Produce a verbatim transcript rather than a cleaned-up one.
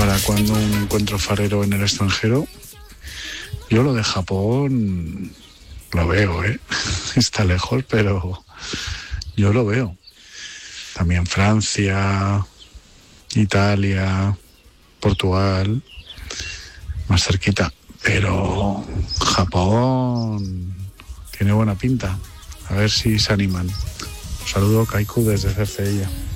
¿Para cuando un encuentro farero en el extranjero? Yo lo de Japón lo veo, ¿eh? Está lejos, pero yo lo veo. También Francia, Italia, Portugal, más cerquita. Pero Japón tiene buena pinta. A ver si se animan. Un saludo, Kaiku, desde Cercedilla.